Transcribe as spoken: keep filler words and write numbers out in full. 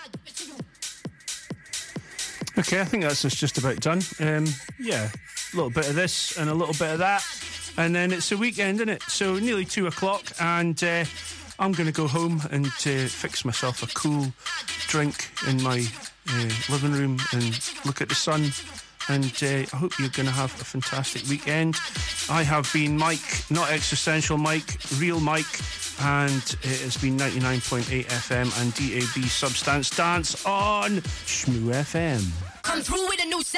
Okay, I think that's us just about done. Um, yeah, a little bit of this and a little bit of that, and then it's a weekend, isn't it? So nearly two o'clock, and uh, I'm going to go home and uh, fix myself a cool drink in my uh, living room and look at the sun. And uh, I hope you're going to have a fantastic weekend. I have been Mike, not Existential Mike, Real Mike, and it has been ninety-nine point eight F M and D A B Substance Dance on Shmoo F M. Come through with a new set.